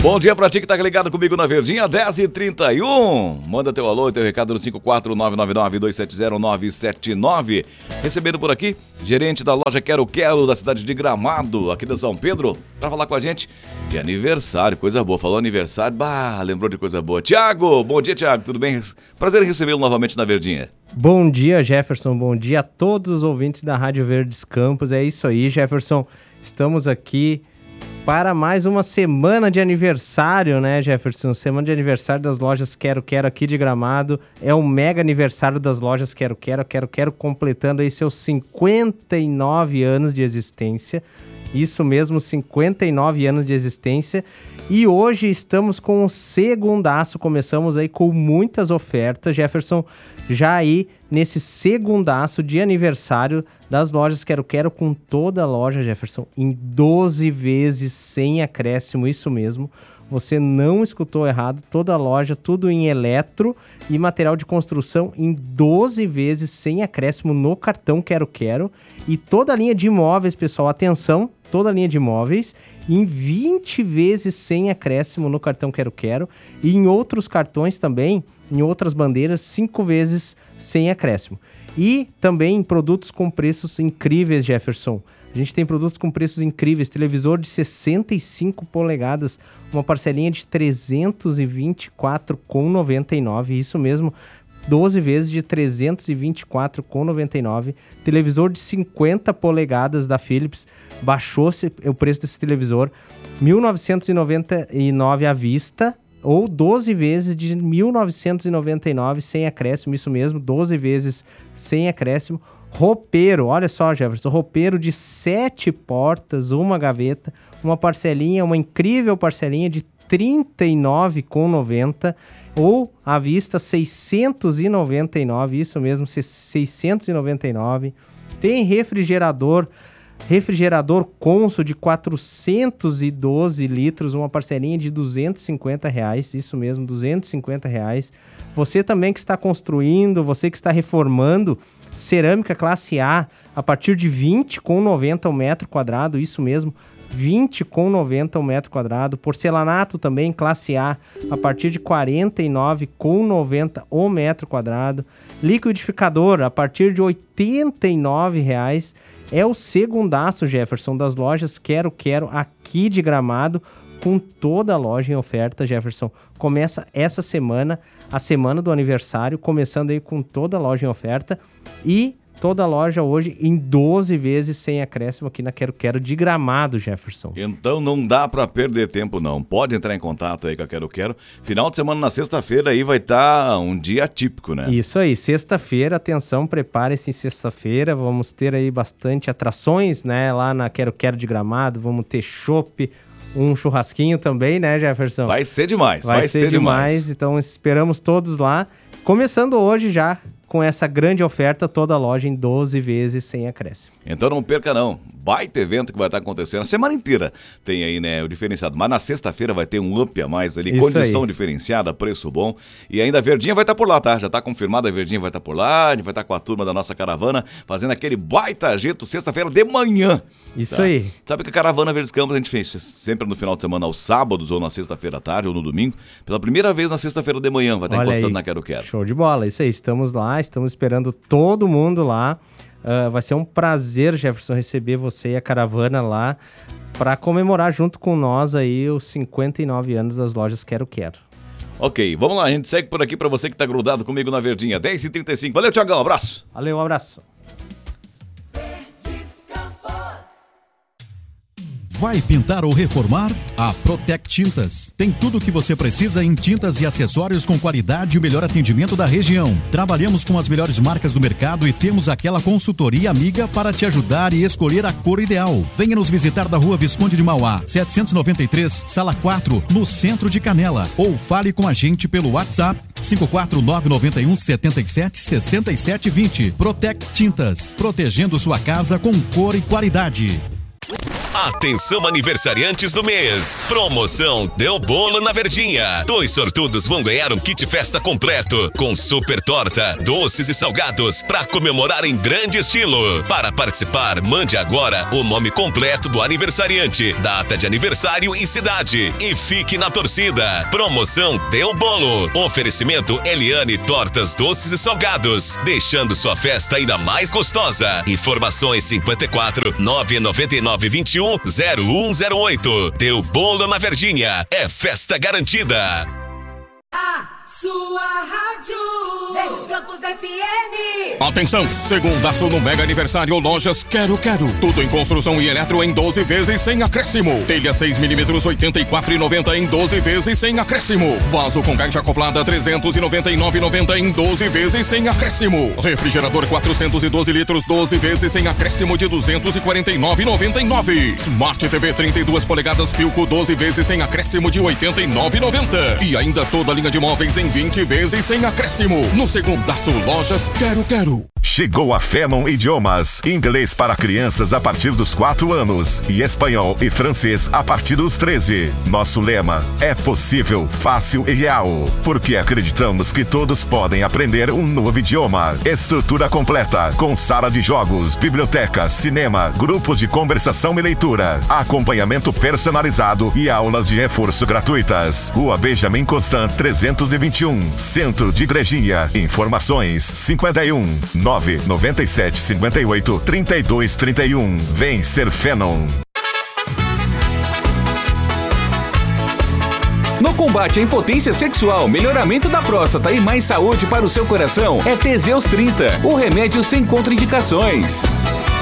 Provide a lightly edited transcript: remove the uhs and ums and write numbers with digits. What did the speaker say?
Bom dia pra ti que tá ligado comigo na Verdinha, 10h31. Manda teu alô e teu recado no 54999-270-979. Recebendo por aqui, gerente da loja Quero Quero da cidade de Gramado, aqui de São Pedro, pra falar com a gente de aniversário, coisa boa. Falou aniversário, lembrou de coisa boa. Tiago, bom dia, Tiago, tudo bem? Prazer em recebê-lo novamente na Verdinha. Bom dia, Jefferson, bom dia a todos os ouvintes da Rádio Verdes Campos. É isso aí, Jefferson, estamos aqui para mais uma semana de aniversário, né, Jefferson? Semana de aniversário das lojas Quero Quero aqui de Gramado. É o mega aniversário das lojas Quero Quero, completando aí seus 59 anos de existência. Isso mesmo, 59 anos de existência. E hoje estamos com o segundaço, começamos aí com muitas ofertas, Jefferson, já aí nesse segundaço de aniversário das lojas Quero Quero, com toda a loja, Jefferson, em 12 vezes sem acréscimo, isso mesmo. Você não escutou errado, toda a loja, tudo em eletro e material de construção em 12 vezes sem acréscimo no cartão Quero Quero. E toda a linha de imóveis, pessoal, atenção, toda a linha de imóveis em 20 vezes sem acréscimo no cartão Quero Quero. E em outros cartões também, em outras bandeiras, 5 vezes sem acréscimo. E também produtos com preços incríveis, Jefferson. A gente tem produtos com preços incríveis, televisor de 65 polegadas, uma parcelinha de R$ 324,99, isso mesmo, 12 vezes de R$ 324,99. Televisor de 50 polegadas da Philips, baixou-se o preço desse televisor, R$ 1.999 à vista, ou 12 vezes de R$ 1.999 sem acréscimo, isso mesmo, 12 vezes sem acréscimo. Roupeiro, olha só, Jefferson, roupeiro de 7 portas, uma gaveta, uma parcelinha, uma incrível parcelinha de R$ 39,90 ou à vista R$ 699, isso mesmo, 699. Tem refrigerador Consul de 412 litros, uma parcelinha de R$ 250, isso mesmo, R$ 250. Você também que está construindo, você que está reformando, cerâmica classe A partir de R$ 20,90 o metro quadrado, isso mesmo, R$ 20,90 o metro quadrado. Porcelanato também classe A partir de R$ 49,90 o metro quadrado. Liquidificador a partir de R$ 89,00. É o segundaço, Jefferson, das lojas Quero Quero aqui de Gramado, com toda a loja em oferta, Jefferson. Começa essa semana, a semana do aniversário, começando aí com toda a loja em oferta e toda a loja hoje em 12 vezes sem acréscimo aqui na Quero Quero de Gramado, Jefferson. Então não dá pra perder tempo não, pode entrar em contato aí com a Quero Quero. Final de semana na sexta-feira aí vai estar um dia atípico, né? Isso aí, sexta-feira, atenção, prepare-se em sexta-feira, vamos ter aí bastante atrações, né, lá na Quero Quero de Gramado, vamos ter chopp, um churrasquinho também, né, Jefferson? Vai ser demais, vai ser demais. Então esperamos todos lá, começando hoje já com essa grande oferta, toda a loja em 12 vezes sem acréscimo. Então não perca não, baita evento que vai estar acontecendo a semana inteira, tem aí, né, o diferenciado, mas na sexta-feira vai ter um up a mais ali, isso condição aí, diferenciada, preço bom, e ainda a Verdinha vai estar por lá, tá? Já está confirmado, a Verdinha vai estar por lá, a gente vai estar com a turma da nossa caravana, fazendo aquele baita agito sexta-feira de manhã. Isso tá? Aí. Sabe que a caravana Verdes Campos a gente fez sempre no final de semana, aos sábados, ou na sexta-feira à tarde, ou no domingo, pela primeira vez na sexta-feira de manhã, vai estar encostando na Quero Quero. Show de bola, isso aí, estamos lá, estamos esperando todo mundo lá. Vai ser um prazer, Jefferson, receber você e a caravana lá para comemorar junto com nós aí os 59 anos das lojas Quero Quero. Ok, vamos lá, a gente segue por aqui para você que tá grudado comigo na Verdinha, 10h35. Valeu, Thiagão, abraço. Valeu, um abraço. Vai pintar ou reformar? A Protec Tintas. Tem tudo o que você precisa em tintas e acessórios com qualidade e o melhor atendimento da região. Trabalhamos com as melhores marcas do mercado e temos aquela consultoria amiga para te ajudar e escolher a cor ideal. Venha nos visitar da Rua Visconde de Mauá, 793, Sala 4, no centro de Canela. Ou fale com a gente pelo WhatsApp 54991 77 67 20. Protec Tintas. Protegendo sua casa com cor e qualidade. Atenção aniversariantes do mês. Promoção Deu Bolo na Verdinha. 2 sortudos vão ganhar um kit festa completo com super torta, doces e salgados para comemorar em grande estilo. Para participar, mande agora o nome completo do aniversariante, data de aniversário e cidade. E fique na torcida. Promoção Deu Bolo. Oferecimento Eliane Tortas, Doces e Salgados. Deixando sua festa ainda mais gostosa. Informações 54 999 21 0108. Deu Bolo na Verdinha. É festa garantida. Sua rádio Verdes Campos FM. Atenção, segundaço no mega aniversário Lojas Quero Quero. Tudo em construção e eletro em 12 vezes sem acréscimo. Telha 6mm 84,90 em 12 vezes sem acréscimo. Vaso com caixa acoplada 399,90 em 12 vezes sem acréscimo. Refrigerador 412 litros 12 vezes sem acréscimo de 249,99. Smart TV 32 polegadas Philco 12 vezes sem acréscimo de 89,90. E ainda toda a linha de móveis em 20 vezes sem acréscimo. No segundaço Lojas Quero Quero. Chegou a Phenom Idiomas. Inglês para crianças a partir dos 4 anos. E espanhol e francês a partir dos 13. Nosso lema é possível, fácil e real. Porque acreditamos que todos podem aprender um novo idioma. Estrutura completa, com sala de jogos, biblioteca, cinema, grupos de conversação e leitura. Acompanhamento personalizado e aulas de reforço gratuitas. Rua Benjamin Constant 321. Centro de Igrejinha. Informações 51 997 58 32 31. Vem ser Phenom. No combate à impotência sexual, melhoramento da próstata e mais saúde para o seu coração é Teseus 30, o remédio sem contraindicações.